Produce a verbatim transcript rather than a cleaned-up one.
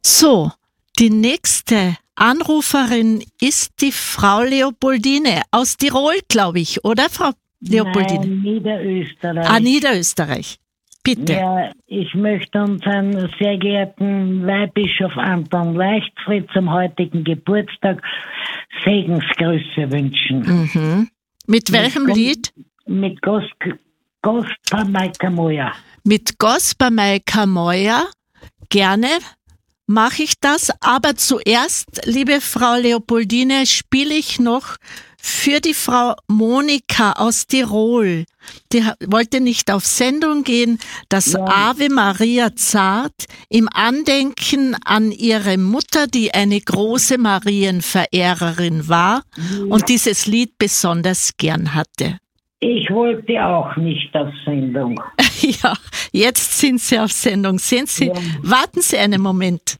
So, die nächste Anruferin ist die Frau Leopoldine aus Tirol, glaube ich, oder Frau Leopoldine? Nein, Niederösterreich. Ah, Niederösterreich. Bitte. Ja, ich möchte unseren sehr geehrten Weihbischof Anton Leichtfried zum heutigen Geburtstag Segensgrüße wünschen. Mhm. Mit welchem mit, Lied? Mit Gos, Gospa Maika Moja. Mit Gospa Maika Moja. Gerne mache ich das. Aber zuerst, liebe Frau Leopoldine, spiele ich noch für die Frau Monika aus Tirol. Die wollte nicht auf Sendung gehen. Das Ja. Ave Maria Zart im Andenken an ihre Mutter, die eine große Marienverehrerin war und dieses Lied besonders gern hatte. Ich wollte auch nicht auf Sendung. Ja, jetzt sind Sie auf Sendung. Sehen Sie, Ja. warten Sie einen Moment.